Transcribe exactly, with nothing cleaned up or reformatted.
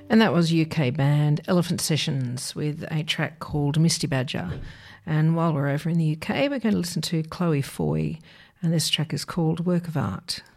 And that was U K band Elephant Sessions with a track called Misty Badger. And while we're over in the U K, we're going to listen to Chloe Foy, and this track is called Work of Art.